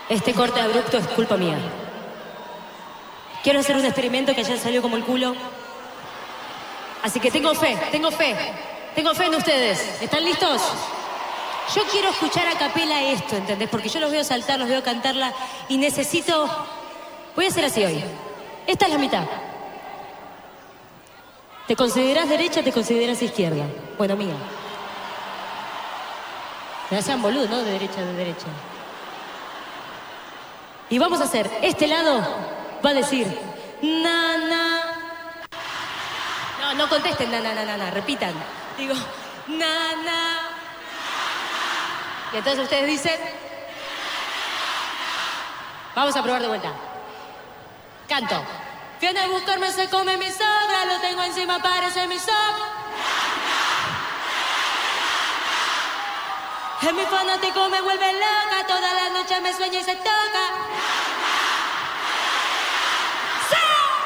Este corte abrupto es culpa mía. Quiero hacer un experimento que ayer salió como el culo. Así que tengo fe en ustedes. ¿Están listos? Yo quiero escuchar a capela esto, ¿entendés? Porque yo los veo saltar, los veo cantarla y necesito... Voy a hacer así hoy. Esta es la mitad. ¿Te considerás derecha o te considerás izquierda? Bueno, mía. Me hacían boludo, ¿no? De derecha. Y vamos a hacer, este lado va a decir, na, na. No contesten, na, repitan. Digo, na, na. Y entonces ustedes dicen, vamos a probar de vuelta. Canto. Viene a buscarme, se come mi sobra, lo tengo encima, parece mi sobra. Es mi fanático, me vuelve loca, toda la noche me sueña y se toca.